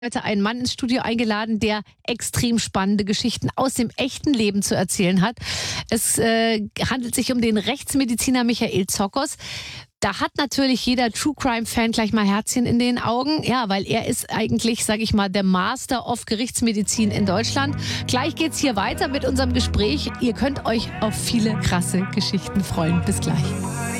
Heute einen Mann ins Studio eingeladen, der extrem spannende Geschichten aus dem echten Leben zu erzählen hat. Es handelt sich um den Rechtsmediziner Michael Zokos. Da hat natürlich jeder True Crime Fan gleich mal Herzchen in den Augen. Ja, weil er ist eigentlich, sage ich mal, der Master of Gerichtsmedizin in Deutschland. Gleich geht's hier weiter mit unserem Gespräch. Ihr könnt euch auf viele krasse Geschichten freuen. Bis gleich.